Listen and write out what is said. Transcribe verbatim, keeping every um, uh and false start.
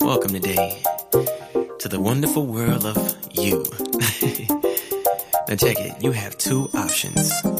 Welcome today to the wonderful world of you. Now check it. You have two options.